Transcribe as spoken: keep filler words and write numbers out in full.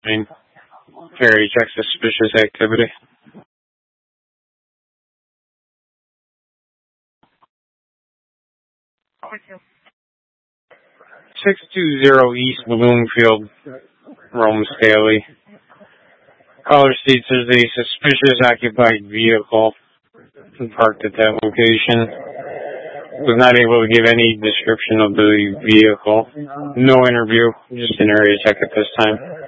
Carry check suspicious activity. six two zero East Bloomfield, Rome Staley. Caller states there's a suspicious occupied vehicle parked at that location. Was not able to give any description of the vehicle. No interview, just an area check at this time.